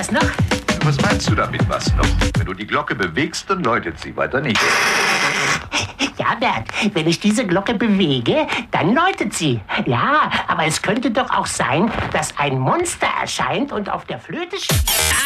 Was noch? Was meinst du damit, was noch? Wenn du die Glocke bewegst, dann läutet sie, weiter nicht. Ja, Bert, wenn ich diese Glocke bewege, dann läutet sie. Ja, aber es könnte doch auch sein, dass ein Monster erscheint und auf der Flöte